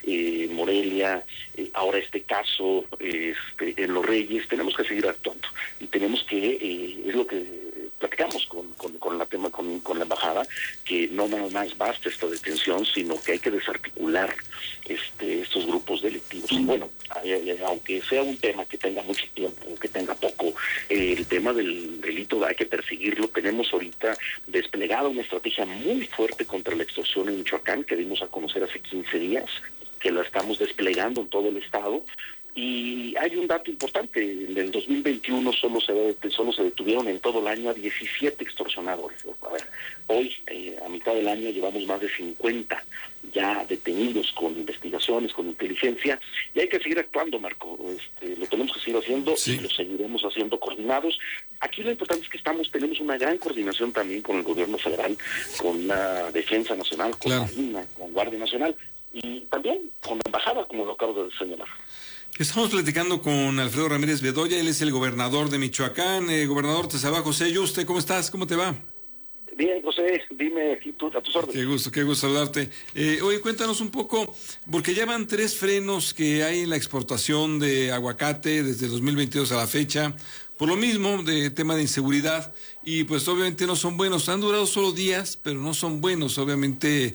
Morelia, ahora este caso en Los Reyes. Tenemos que seguir actuando y tenemos que, es lo que platicamos con la embajada, que no nada más basta esta detención, sino que hay que desarticular estos grupos delictivos. Y bueno, aunque sea un tema que tenga mucho tiempo o que tenga poco, el tema del delito hay que perseguirlo. Tenemos ahorita desplegada una estrategia muy fuerte contra la extorsión en Michoacán, que dimos a conocer hace 15 días, que la estamos desplegando en todo el estado. Y hay un dato importante: en el 2021 solo se detuvieron en todo el año a 17 extorsionadores. A ver, hoy, a mitad del año, llevamos más de 50 ya detenidos con investigaciones, con inteligencia, y hay que seguir actuando, Marco. Lo tenemos que seguir haciendo, sí, y lo seguiremos haciendo coordinados. Aquí lo importante es que tenemos una gran coordinación también con el gobierno federal, con la Defensa Nacional, con la Marina, con Guardia Nacional, y también con la embajada, como lo acabo de señalar. Estamos platicando con Alfredo Ramírez Bedoya, él es el gobernador de Michoacán. Gobernador, te saluda José Yuste, ¿cómo estás? ¿Cómo te va? Bien, José, dime aquí tú, a tus órdenes. Qué gusto saludarte. Oye, cuéntanos un poco, porque ya van 3 frenos que hay en la exportación de aguacate desde 2022 a la fecha, por lo mismo, de tema de inseguridad, y pues obviamente no son buenos. Han durado solo días, pero no son buenos. Obviamente,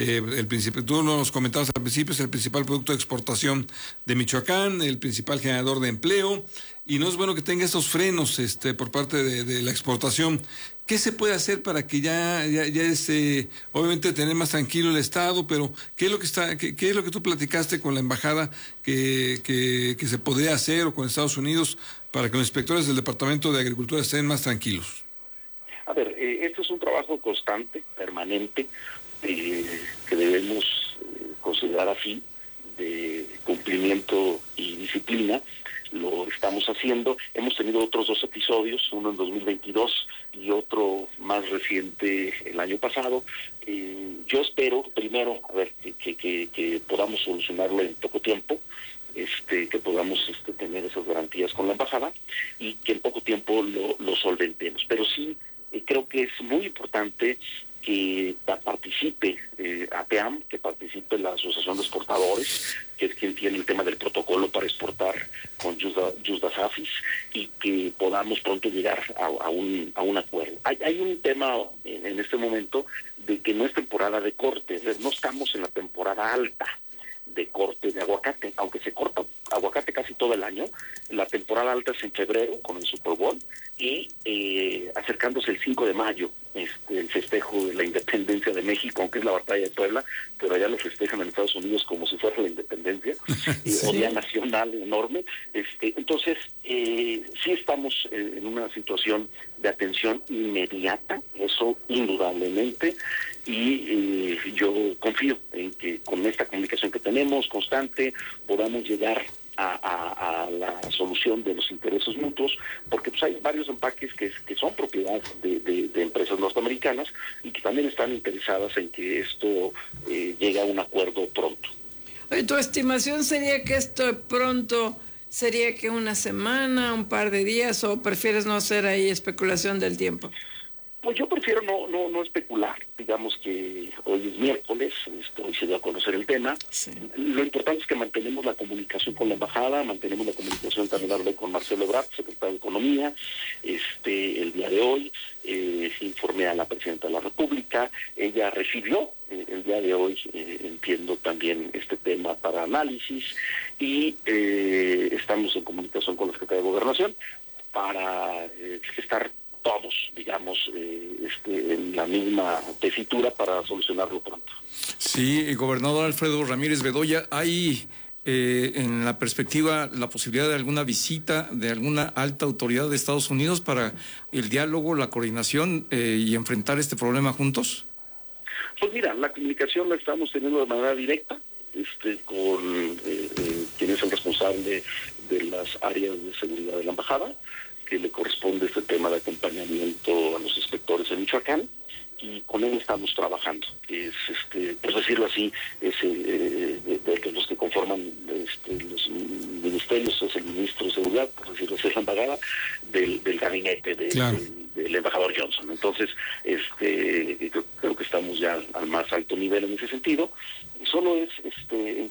tú nos comentabas al principio, es el principal producto de exportación de Michoacán, el principal generador de empleo, y no es bueno que tenga estos frenos por parte de la exportación. ¿Qué se puede hacer para que ya obviamente tener más tranquilo el Estado? Pero ¿qué es lo que tú platicaste con la embajada que se podría hacer, o con Estados Unidos, para que los inspectores del Departamento de Agricultura estén más tranquilos? A ver, esto es un trabajo constante, permanente, que debemos considerar así, de cumplimiento y disciplina. Lo estamos haciendo. Hemos tenido otros 2 episodios, uno en 2022 y otro más reciente el año pasado. Yo espero, primero, a ver, que podamos solucionarlo en poco tiempo, que podamos tener esas garantías con la embajada, y que en poco tiempo lo solventemos. Pero sí, creo que es muy importante que participe APEAM, que participe la Asociación de Exportadores, que es quien tiene el tema del protocolo para exportar con Yusdasafis, y que podamos pronto llegar a un acuerdo. Hay un tema en este momento de que no es temporada de corte, es decir, no estamos en la temporada alta de corte de aguacate, aunque se corta aguacate casi todo el año. La temporada alta es en febrero, con el Super Bowl, y acercándose el 5 de mayo, el festejo de la independencia de México, aunque es la batalla de Puebla, pero allá lo festejan en Estados Unidos como si fuera la independencia, sí, o día nacional enorme. Entonces, sí estamos en una situación de atención inmediata, eso indudablemente, y yo confío en que con esta comunicación que tenemos constante podamos llegar a la solución de los intereses mutuos, porque pues hay varios empaques que son propiedad de empresas norteamericanas, y que también están interesadas en que esto llegue a un acuerdo pronto. Oye, ¿tu estimación sería que esto pronto sería que una semana, un par de días, o prefieres no hacer ahí especulación del tiempo? Pues yo prefiero no especular. Digamos que hoy es miércoles, hoy se dio a conocer el tema. Sí. Lo importante es que mantenemos la comunicación con la embajada, mantenemos la comunicación, también hablé con Marcelo Ebrard, secretario de Economía, el día de hoy, informé a la presidenta de la República, ella recibió el día de hoy, entiendo, también este tema para análisis, y estamos en comunicación con la Secretaría de Gobernación para estar todos, digamos, en la misma tesitura para solucionarlo pronto. Sí, gobernador Alfredo Ramírez Bedoya, ¿hay en la perspectiva la posibilidad de alguna visita de alguna alta autoridad de Estados Unidos para el diálogo, la coordinación y enfrentar este problema juntos? Pues mira, la comunicación la estamos teniendo de manera directa, con quien es el responsable de las áreas de seguridad de la embajada, que le corresponde este tema de acompañamiento a los inspectores en Michoacán, y con él estamos trabajando. Es, por decirlo así, es de los que conforman los ministerios, es el ministro de Seguridad, por decirlo así, es la embajada del gabinete del embajador Johnson. Entonces, creo que estamos ya al más alto nivel en ese sentido. Solo es